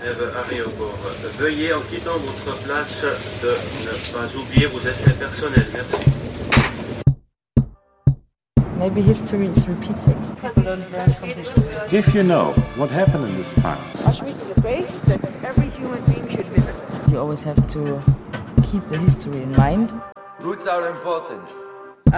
Genève Aéroport. Veuillez en quittant votre place de ne pas oublier vos effets personnels. Merci. Maybe history is repeating. People don't learn from history. If you know what happened in this time. Auschwitz is a place that every human being should visit. You always have to keep the history in mind. Roots are important.